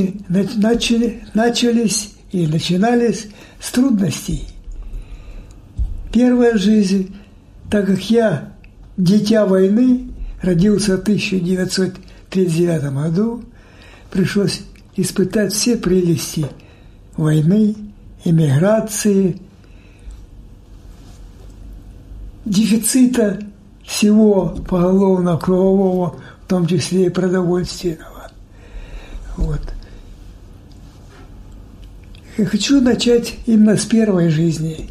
начались и начинались с трудностей. Первая жизнь, так как я дитя войны, родился в 1939 году, пришлось испытать все прелести войны, эмиграции, дефицита всего поголовно кругового, в том числе и продовольственного. Вот. Я хочу начать именно с первой жизни.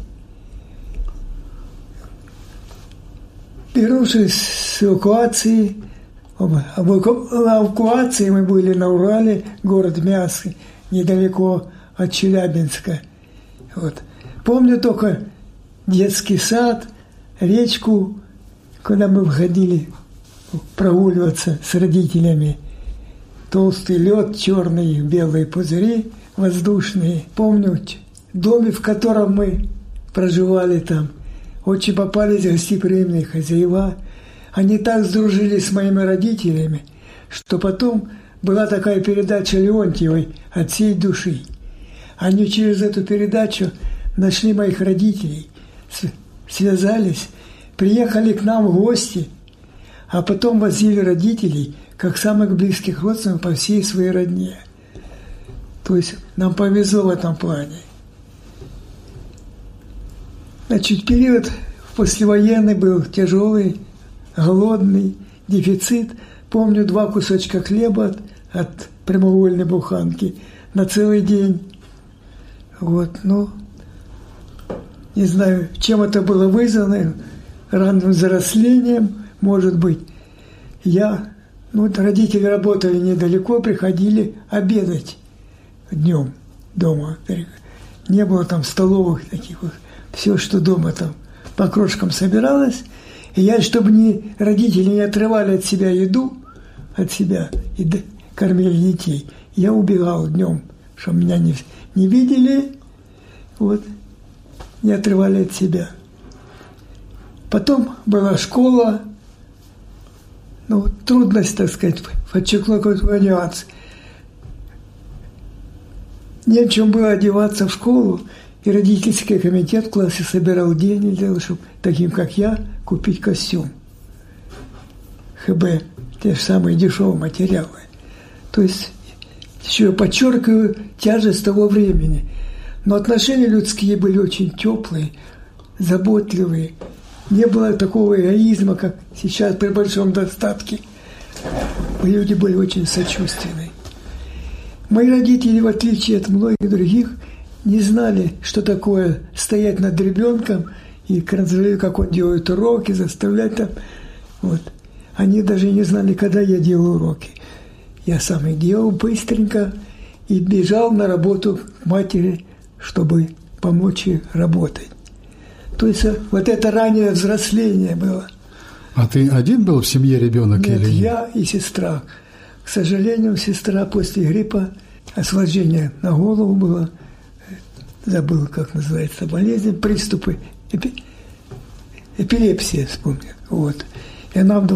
Вернувшись с эвакуации, на эвакуации мы были на Урале, город Мяск, недалеко от Челябинска. Вот. Помню только детский сад, речку, когда мы выходили прогуливаться с родителями. Толстый лед, черные белые пузыри воздушные. Помню, в доме, в котором мы проживали там, очень попались гостеприимные хозяева. Они так сдружились с моими родителями, что потом была такая передача Леонтьевой «От всей души». Они через эту передачу нашли моих родителей, связались, приехали к нам в гости, а потом возили родителей, как самых близких родственников, по всей своей родне. То есть нам повезло в этом плане. Значит, период послевоенный был тяжелый, голодный, дефицит. Помню 2 кусочка хлеба от прямоугольной буханки на целый день. Вот, ну, не знаю, чем это было вызвано, ранним взрослением, может быть. Родители работали недалеко, приходили обедать днем дома. Не было там столовых таких вот. Все, что дома там по крошкам собиралось. И я, чтобы родители не отрывали от себя еду, от себя, и кормили детей, я убегал днем, чтобы меня не видели, вот, не отрывали от себя. Потом была школа, трудность, так сказать, подчеркнуть какой-то нюанс. Не в чем было одеваться в школу, и родительский комитет в классе собирал деньги для того, чтобы таким, как я, купить костюм. ХБ, те же самые дешевые материалы. То есть, еще подчеркиваю тяжесть того времени. Но отношения людские были очень теплые, заботливые. Не было такого эгоизма, как сейчас при большом достатке. Люди были очень сочувственны. Мои родители, в отличие от многих других, не знали, что такое стоять над ребенком и контролировать, как он делает уроки, заставлять там. Вот. Они даже не знали, когда я делаю уроки. Я сам их делал быстренько и бежал на работу к матери, чтобы помочь ей работать. То есть вот это раннее взросление было. А ты один был в семье ребенок? Нет, или нет? Я и сестра. К сожалению, сестра после гриппа, осложнение на голову было, забыл, как называется болезнь, приступы, эпилепсия, вспомнил. Вот. И она в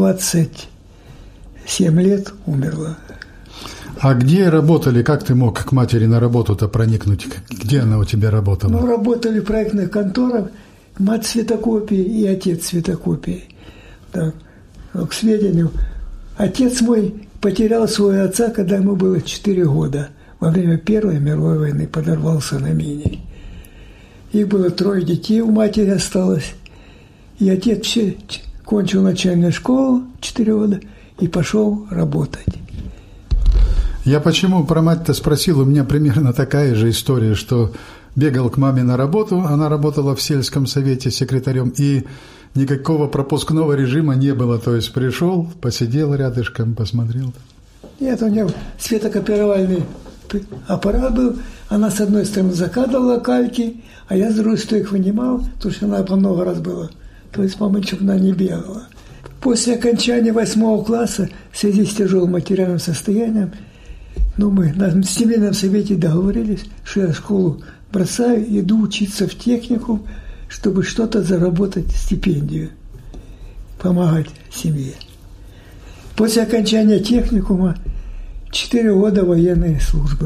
27 лет умерла. А где работали? Как ты мог к матери на работу-то проникнуть? Где она у тебя работала? Работали в проектных конторах, мать светокопии и отец светокопии. Так, к сведению, отец мой потерял своего отца, когда ему было 4 года. Во время Первой мировой войны подорвался на мине. Их было 3 детей, у матери осталось. И отец кончил начальную школу 4 года и пошел работать. Я почему про мать-то спросил? У меня примерно такая же история, что бегал к маме на работу, она работала в сельском совете секретарем, и никакого пропускного режима не было. То есть пришел, посидел рядышком, посмотрел. Нет, у нее светокопировальный аппарат был. Она с одной стороны закатывала кальки, а я с другой стороны их вынимал, потому что она по много раз была. То есть, по-моему, чтобы она не бегала. После окончания 8 класса, в связи с тяжелым материальным состоянием, мы на семейном совете договорились, что я школу бросаю, иду учиться в техникум, чтобы что-то заработать, стипендию, помогать семье. После окончания техникума 4 года военной службы.